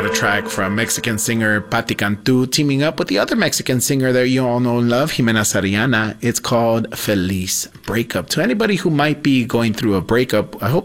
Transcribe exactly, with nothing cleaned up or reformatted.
a track from Mexican singer Patti Cantu teaming up with the other Mexican singer that you all know and love, Jimena Sariñana. It's called Feliz Breakup. To anybody who might be going through a breakup, I hope